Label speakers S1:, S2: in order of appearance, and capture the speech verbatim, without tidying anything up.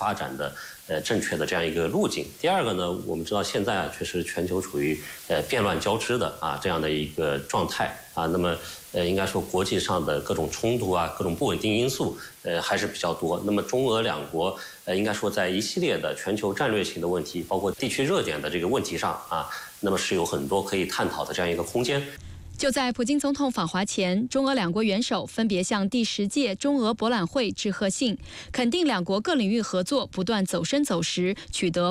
S1: 发展的呃正确的这样一个路径。第二个呢，我们知道现在啊，确实全球处于呃变乱交织的啊这样的一个状态啊，那么呃应该说国际上的各种冲突啊、各种不稳定因素呃还是比较多。那么中俄两国呃应该说在一系列的全球战略性的问题，包括地区热点的这个问题上啊，那么是有很多可以探讨的这样一个空间。
S2: 就在普京总统访华前，中俄两国元首分别向第十届中俄博览会致贺信，肯定两国各领域合作不断走深走实，取得